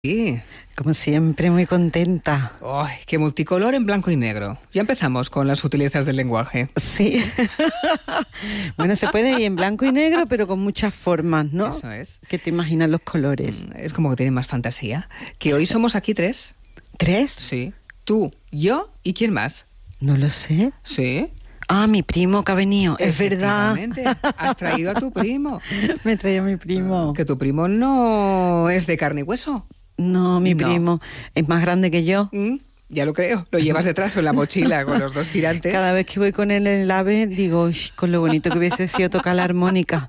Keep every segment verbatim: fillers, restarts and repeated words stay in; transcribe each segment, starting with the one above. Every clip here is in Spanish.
Sí. Como siempre, muy contenta. ¡Ay, qué multicolor en blanco y negro! Ya empezamos con las sutilezas del lenguaje. Sí. Bueno, se puede ir en blanco y negro, pero con muchas formas, ¿no? Eso es. ¿Qué te imaginas los colores? Es como que tienen más fantasía. Que hoy somos aquí tres. ¿Tres? Sí. Tú, yo y ¿quién más? No lo sé. Sí. Ah, mi primo que ha venido, es verdad. Efectivamente, has traído a tu primo. Me traía mi primo. Que tu primo no es de carne y hueso. No, mi No. primo es más grande que yo. ¿Mm? Ya lo creo. Lo llevas detrás o en la mochila con los dos tirantes. Cada vez que voy con él en el AVE, digo, "Uy, con lo bonito que hubiese sido tocar la armónica".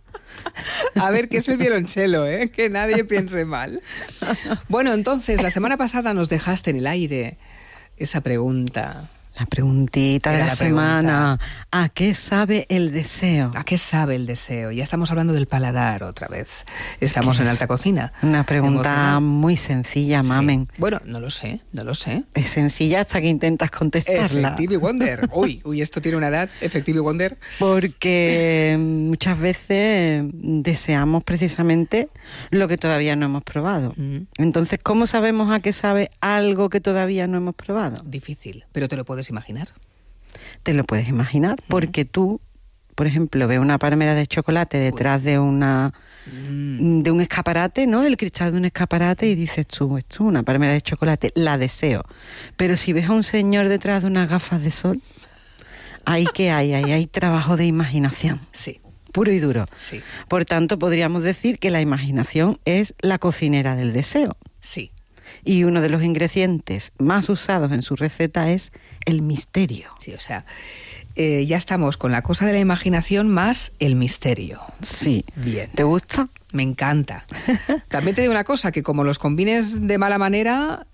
A ver, ¿qué es el violonchelo, eh? Que nadie piense mal. Bueno, entonces, la semana pasada nos dejaste en el aire esa pregunta. La preguntita de Era la, la pregunta. semana. ¿A qué sabe el deseo? ¿A qué sabe el deseo? Ya estamos hablando del paladar otra vez. Estamos en Es alta cocina. Una pregunta Emocional. muy sencilla, mamen. Sí. Bueno, no lo sé, no lo sé. Es sencilla hasta que intentas contestarla. Effective Wonder. Uy, uy, esto tiene una edad. Effective Wonder. Porque muchas veces deseamos precisamente lo que todavía no hemos probado. Mm. Entonces, ¿cómo sabemos a qué sabe algo que todavía no hemos probado? Difícil, pero te lo puedes imaginar. Te lo puedes imaginar, porque tú, por ejemplo, ves una palmera de chocolate detrás de una Mm. de un escaparate, ¿no? Del cristal de un escaparate y dices tú, esto es una palmera de chocolate, la deseo. Pero si ves a un señor detrás de unas gafas de sol, ahí que hay, ahí hay trabajo de imaginación, Sí, puro y duro. sí, Por tanto, podríamos decir que la imaginación es la cocinera del deseo. sí. Y uno de los ingredientes más usados en su receta es el misterio. Sí, o sea, eh, ya estamos con la cosa de la imaginación más el misterio. Sí. Bien. ¿Te gusta? Me encanta. También te digo una cosa, que como los combines de mala manera,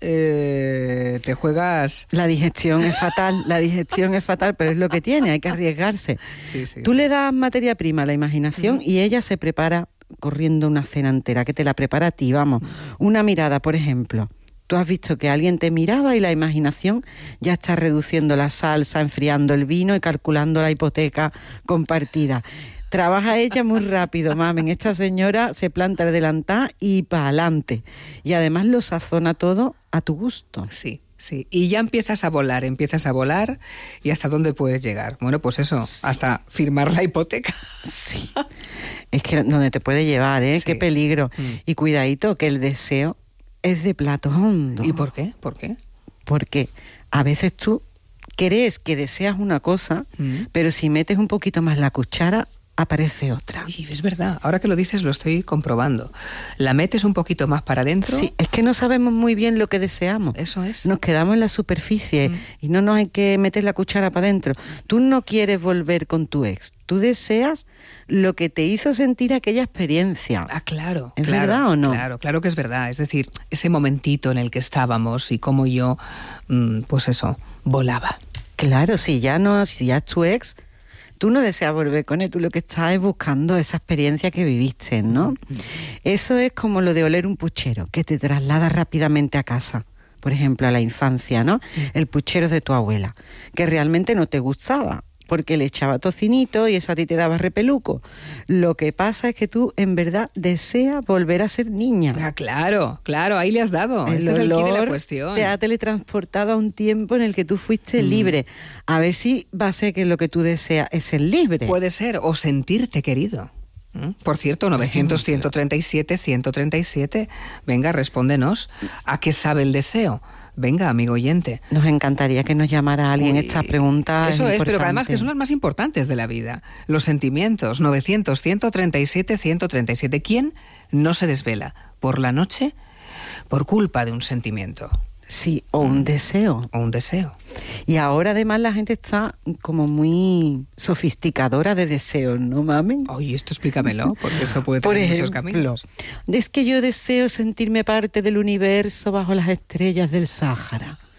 eh, te juegas... La digestión es fatal, la digestión es fatal, pero es lo que tiene, hay que arriesgarse. Sí, sí, Tú sí. le das materia prima a la imaginación Mm. y ella se prepara corriendo una cena entera, que te la prepara a ti, vamos. Una mirada, por ejemplo. Tú has visto que alguien te miraba y la imaginación ya está reduciendo la salsa, enfriando el vino y calculando la hipoteca compartida. Trabaja ella muy rápido, mamen. Esta señora se planta el delantal y para adelante. Y además lo sazona todo a tu gusto. Sí, sí. Y ya empiezas a volar, empiezas a volar. ¿Y hasta dónde puedes llegar? Bueno, pues eso, Sí. hasta firmar la hipoteca. Sí. Es que donde te puede llevar, ¿eh? Sí. Qué peligro. Mm. Y cuidadito, que el deseo es de plato hondo. ¿Y por qué? ¿Por qué? Porque a veces tú crees que deseas una cosa, Mm. pero si metes un poquito más la cuchara, aparece otra. Uy, es verdad. Ahora que lo dices lo estoy comprobando. La metes un poquito más para adentro. Sí, es que no sabemos muy bien lo que deseamos. Eso es. Nos quedamos en la superficie Mm. y no nos hay que meter la cuchara para adentro. Tú no quieres volver con tu ex. Tú deseas lo que te hizo sentir aquella experiencia. Ah, claro. ¿Es claro, verdad o no? Claro, claro que es verdad. Es decir, ese momentito en el que estábamos y cómo yo, mm, pues eso, volaba. Claro, si ya no, si ya es tu ex, tú no deseas volver con él, tú lo que estás es buscando esa experiencia que viviste, ¿no? Eso es como lo de oler un puchero, que te traslada rápidamente a casa. Por ejemplo, a la infancia, ¿no? El puchero de tu abuela, que realmente no te gustaba, porque le echaba tocinito y eso a ti te daba repeluco. Lo que pasa es que tú, en verdad, deseas volver a ser niña. Ah, claro, claro, ahí le has dado. Este es el quid de la olor cuestión. te ha teletransportado a un tiempo en el que tú fuiste Mm. libre. A ver si va a ser que lo que tú deseas es ser libre. Puede ser, o sentirte querido. ¿Mm? Por cierto, novecientos, ciento treinta y siete, ciento treinta y siete. Venga, respóndenos. ¿A qué sabe el deseo? Venga, amigo oyente. Nos encantaría que nos llamara alguien. Uy, Esta pregunta Eso es, pero que importante. además que son las más importantes de la vida. Los sentimientos. novecientos, ciento treinta y siete, ciento treinta y siete. ¿Quién no se desvela por la noche por culpa de un sentimiento Sí, o un deseo. o un deseo? Y ahora además la gente está como muy sofisticadora de deseos, ¿no, mamen? Oye, esto explícamelo, porque eso puede Por tener muchos ejemplo, caminos. es que yo deseo sentirme parte del universo bajo las estrellas del Sáhara.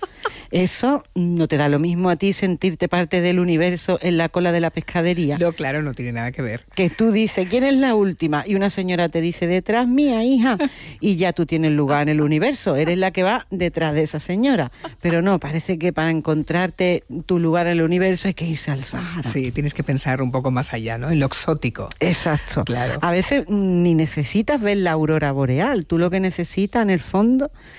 Eso no te da lo mismo a ti sentirte parte del universo en la cola de la pescadería. No, claro, no tiene nada que ver. Que tú dices, ¿quién es la última? Y una señora te dice, detrás mía, hija, y ya tú tienes lugar en el universo, eres la que va detrás de esa señora. Pero no, parece que para encontrarte tu lugar en el universo hay que irse al Sahara. Sí, tienes que pensar un poco más allá, ¿no? En lo exótico. Exacto. Claro. A veces ni necesitas ver la aurora boreal, tú lo que necesitas en el fondo